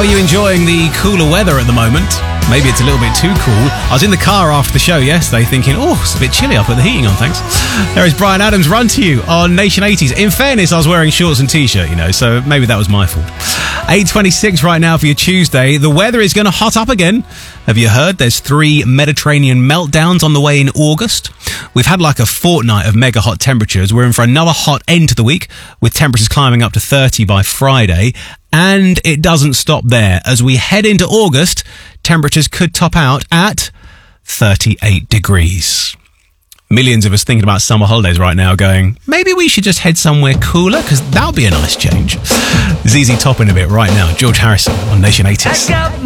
are you enjoying the cooler weather at the moment? Maybe it's a little bit too cool. I was in the car after the show yesterday thinking, it's a bit chilly. I'll put the heating on, thanks. There is Brian Adams, Run to You on Nation 80s. In fairness, I was wearing shorts and t-shirt, so maybe that was my fault. 8:26 right now for your Tuesday. The weather is going to hot up again. Have you heard? There's 3 Mediterranean meltdowns on the way in August. We've had like a fortnight of mega hot temperatures. We're in for another hot end to the week with temperatures climbing up to 30 by Friday. And it doesn't stop there. As we head into August, temperatures could top out at 38 degrees. Millions of us thinking about summer holidays right now going, maybe we should just head somewhere cooler because that would be a nice change. ZZ Top in a bit right now. George Harrison on Nation 80s.